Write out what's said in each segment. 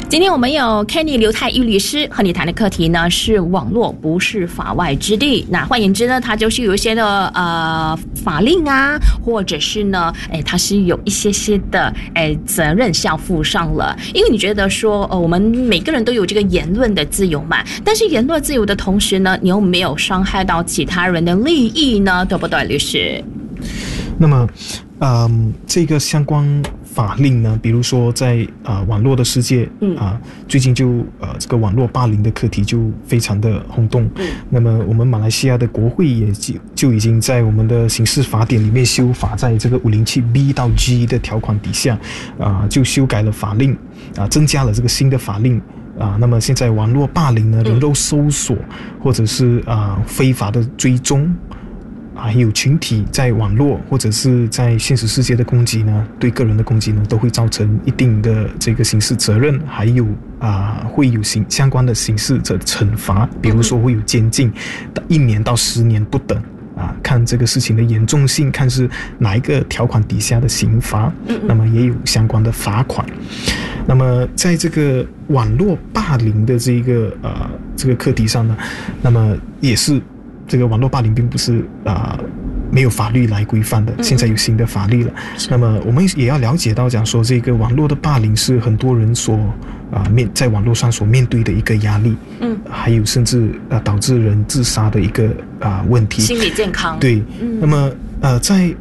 今天我们有 Kenny 刘太玉律师和你谈的课题呢是网络不是法外之地。那换言之呢，它就是有一些的法令啊，或者是呢，它是有一些的责任是要负上了。因为你觉得说我们每个人都有这个言论的自由嘛，但是言论自由的同时呢，你又没有伤害到其他人的利益呢，对不对，律师？ 那么这个相关法令呢，比如说在网络的世界最近就这个网络霸凌的课题就非常的轰动。那么我们马来西亚的国会也就已经在我们的刑事法典里面修法，在这个 507B 到 G 的条款底下就修改了法令增加了这个新的法令那么现在网络霸凌呢，人肉搜索或者是非法的追踪还有群体在网络或者是在现实世界的攻击呢，对个人的攻击呢，都会造成一定的这个刑事责任，还有会有相关的刑事的惩罚，比如说会有监禁1年到10年不等看这个事情的严重性，看是哪一个条款底下的刑罚，那么也有相关的罚款。那么在这个网络霸凌的这个课题上呢，那么也是这个网络霸凌并不是没有法律来规范的，现在有新的法律了。那么我们也要了解到讲说，这个网络的霸凌是很多人所在网络上所面对的一个压力，还有甚至导致人自杀的一个问题， 心理健康。 对，那么在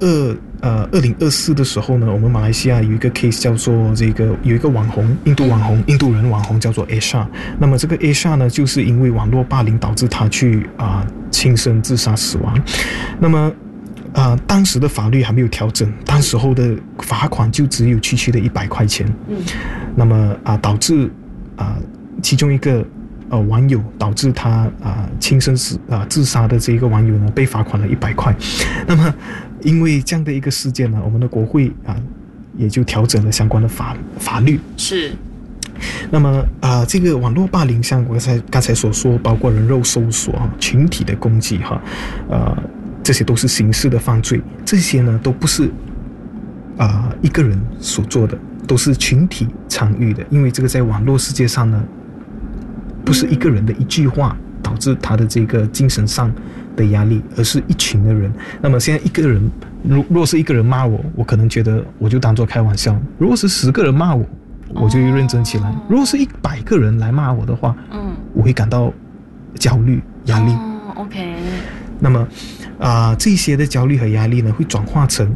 2024的时候呢，我们马来西亚有一个 case 叫做有一个网红，印度人网红叫做 Asha。那么这个 Asha 呢，就是因为网络霸凌导致他去轻生自杀死亡。那么当时的法律还没有调整，当时候的罚款就只有区区的100块钱。那么导致其中一个网友导致他轻生自杀的这一个网友呢，被罚款了100块。那么因为这样的一个事件呢，我们的国会也就调整了相关的法律。 是。 那么这个网络霸凌，像我刚才所说，包括人肉搜索群体的攻击这些都是刑事的犯罪。这些呢都不是一个人所做的，都是群体参与的。因为这个在网络世界上呢，不是一个人的一句话导致他的这个精神上的压力，而是一群的人。那么现在一个人，如果是一个人骂我可能觉得我就当作开玩笑；如果是10个人骂我就会认真起来；如果是100个人来骂我的话，我会感到焦虑、压力。 OK。 那么这些的焦虑和压力呢，会转化成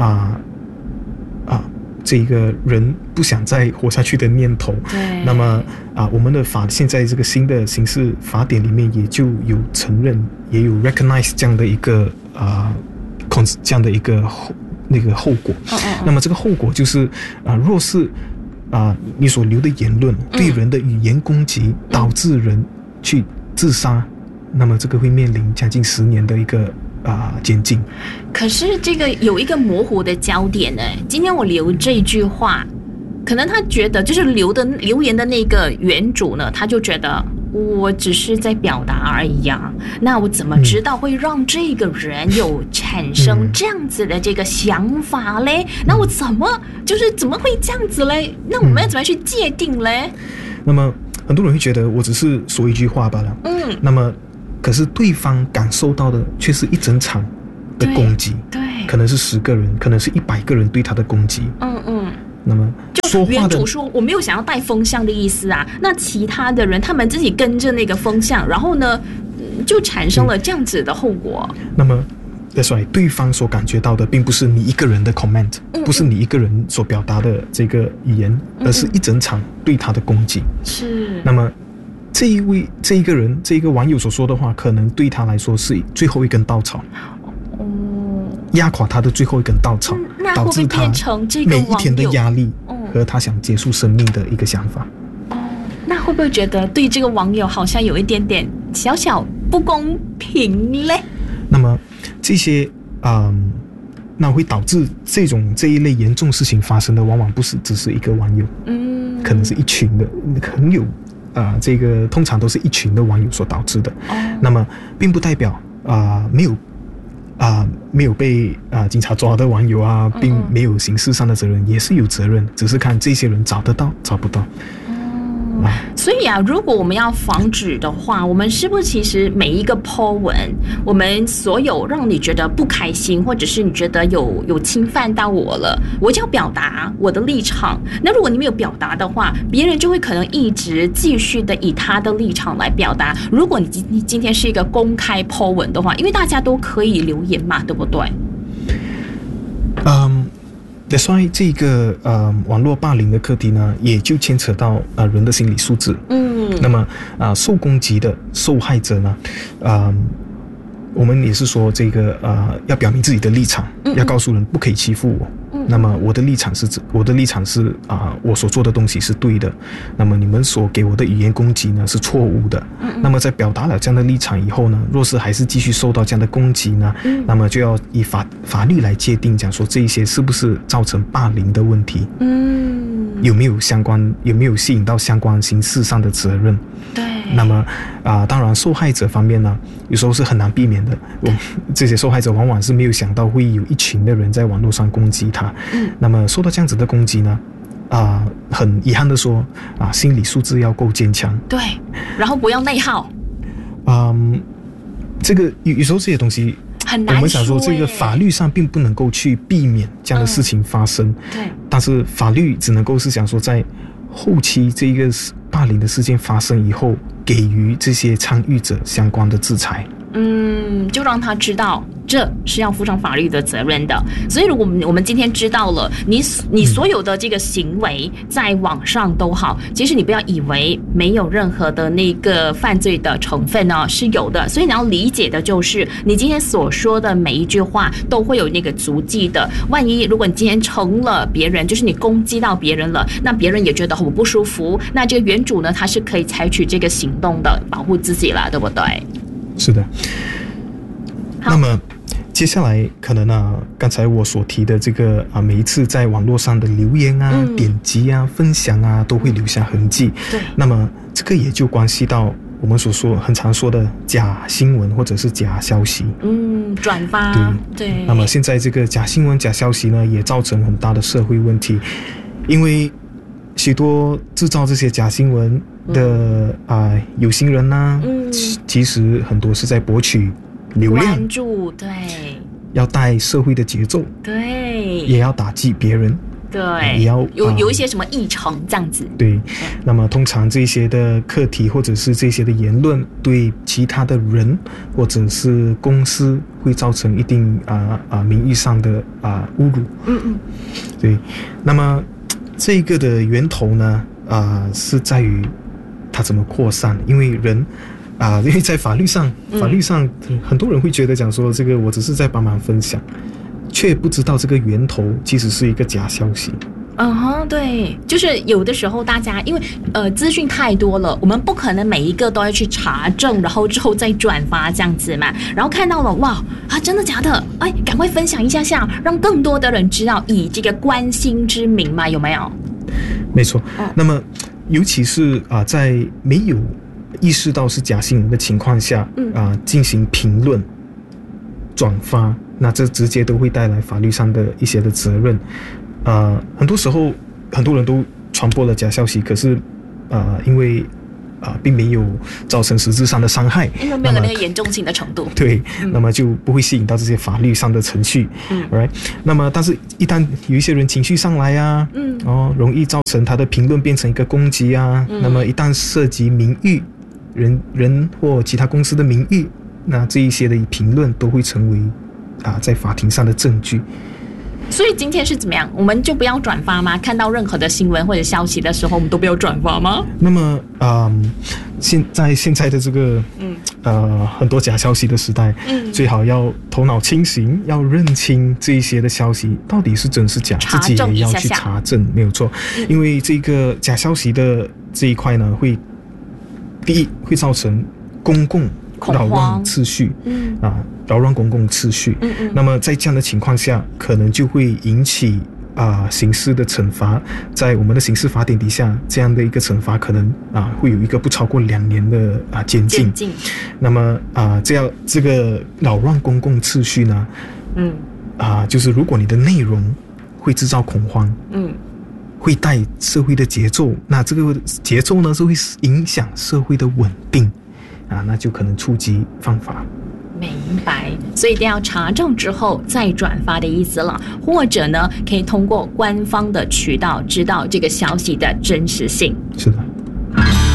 这个人不想再活下去的念头。对。那么我们的现在这个新的刑事法典里面也就有承认，也有 recognize 这样的一个这样的一个那个后果。那么这个后果就是若是你所留的言论对人的语言攻击导致人去自杀，那么这个会面临将近10年的一个监禁。 可是这个有一个模糊的焦点呢。今天我留这句话，可能他觉得就是留言的那个原主呢，他就觉得我只是在表达而已那我怎么知道会让这个人有产生这样子的这个想法嘞？那我怎么会这样子嘞？那我们要怎么去界定嘞？ 那么很多人会觉得我只是说一句话罢了。那么可是对方感受到的却是一整场的攻击。对，可能是10个人，可能是100个人对他的攻击。那么就原主说我没有想要带风向的意思那其他的人他们自己跟着那个风向，然后呢就产生了这样子的后果。 那么that's right， 对方所感觉到的并不是你一个人的 comment，不是你一个人所表达的这个语言，而是一整场对他的攻击。 是。 那么这一个人，这一个网友所说的话，可能对他来说是最后一根稻草。压垮他的最后一根稻草，导致他每一天的压力和他想结束生命的一个想法。 那会不会觉得对这个网友好像有一点点小小不公平嘞？ 那么这些那会导致这一类严重事情发生的，往往不是只是一个网友，可能是一群的，很有这个通常都是一群的网友所导致的。那么并不代表没有被警察抓的网友并没有刑事上的责任，也是有责任，只是看这些人找得到找不到。 所以啊，如果我们要防止的话，我们是不是其实每一个 po 文，我们所有让你觉得不开心，或者是你觉得有侵犯到我了，我就要表达我的立场。那如果你没有表达的话，别人就会可能一直继续的以他的立场来表达。如果你今天是一个公开 po 文的话，因为大家都可以留言嘛，对不对 ？That's why 这个网络霸凌的课题呢，也就牵扯到人的心理素质。那么受攻击的受害者呢，我们也是说这个要表明自己的立场，要告诉人不可以欺负我。那么我的立场是我所做的东西是对的，那么你们所给我的语言攻击呢是错误的。那么在表达了这样的立场以后呢，若是还是继续受到这样的攻击呢，那么就要以法律来界定，讲说这一些是不是造成霸凌的问题，有没有吸引到相关刑事上的责任。 对。 那么当然受害者方面呢，有时候是很难避免的。这些受害者往往是没有想到会有一群的人在网络上攻击他。那么受到这样子的攻击呢，很遗憾的说心理素质要够坚强。 对，然后不要内耗。 这个有时候这些东西很难说。 我们想说，这个法律上并不能够去避免这样的事情发生。 对。 但是法律只能够是想说，在后期这一个霸凌的事件发生以后，给予这些参与者相关的制裁。 就让他知道这是要负上法律的责任的。所以如果我们今天知道了你所有的这个行为在网上都好，其实你不要以为没有任何的那个犯罪的成分呢，是有的。所以你要理解的就是你今天所说的每一句话都会有那个足迹的。万一如果你今天成了别人，就是你攻击到别人了，那别人也觉得很不舒服，那这个原主呢，他是可以采取这个行动的，保护自己啦，对不对？ 是的。那么接下来可能刚才我所提的这个每一次在网络上的留言点击分享都会留下痕迹。 对。 那么这个也就关系到我们很常说的假新闻或者是假消息。 转发。对。 那么现在这个假新闻、假消息呢，也造成很大的社会问题，因为许多制造这些假新闻的有心人其实很多是在博取流量、 关注。对。 要带社会的节奏。 对。 也要打击别人。 对。 也要有一些什么议程这样子。 对。那么通常这些的课题或者是这些的言论，对其他的人或者是公司会造成一定名誉上的侮辱。对。那么这个的源头呢，是在于它怎么扩散，因为人因为在法律上很多人会觉得讲说，这个我只是在帮忙分享，却不知道这个源头其实是一个假消息。 对，就是有的时候大家因为资讯太多了，我们不可能每一个都要去查证，然后之后再转发这样子嘛。然后看到了，哇真的假的？赶快分享一下，让更多的人知道，以这个关心之名嘛，有没有？ 没错。那么尤其是在没有意识到是假新闻的情况下，进行评论、转发，那这直接都会带来法律上的一些的责任。很多时候很多人都传播了假消息，可是因为并没有造成实质上的伤害， 因为没有那个严重性的程度。 对。那么就不会吸引到这些法律上的程序。right？ 那么但是一旦有一些人情绪上来容易造成他的评论变成一个攻击那么一旦涉及名誉，人或其他公司的名誉，那这一些的评论都会成为在法庭上的证据。 所以今天是怎么样？我们就不要转发吗？看到任何的新闻或者消息的时候，我们都不要转发吗？ 那么现在的这个很多假消息的时代，最好要头脑清醒，要认清这一些的消息到底是真是假，自己也要去查证，没有错。因为这个假消息的这一块呢，第一会造成公共扰乱秩序，扰乱公共秩序。那么在这样的情况下，可能就会引起刑事的惩罚。在我们的刑事法典底下，这样的一个惩罚可能会有一个不超过2年的监禁。那么这个扰乱公共秩序呢，就是如果你的内容会制造恐慌， 会带社会的节奏，那这个节奏呢是会影响社会的稳定啊，那就可能触及犯法。 明白，所以一定要查证之后再转发的意思了，或者呢可以通过官方的渠道知道这个消息的真实性。 是的。